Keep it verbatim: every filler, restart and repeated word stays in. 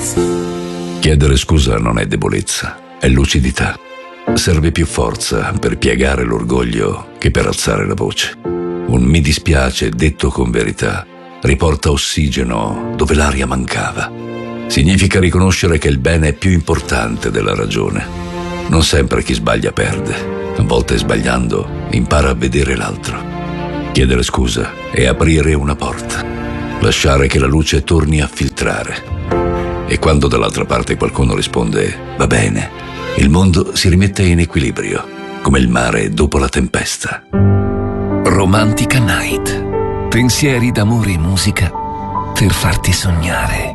Chiedere scusa non è debolezza, è lucidità. Serve più forza per piegare l'orgoglio che per alzare la voce. Un mi dispiace detto con verità riporta ossigeno dove l'aria mancava. Significa riconoscere che il bene è più importante della ragione. Non sempre chi sbaglia perde. A volte sbagliando impara a vedere l'altro. Chiedere scusa è aprire una porta. Lasciare che la luce torni a filtrare. E quando dall'altra parte qualcuno risponde "va bene", il mondo si rimette in equilibrio, come il mare dopo la tempesta. Romantica Night. Pensieri d'amore e musica per farti sognare.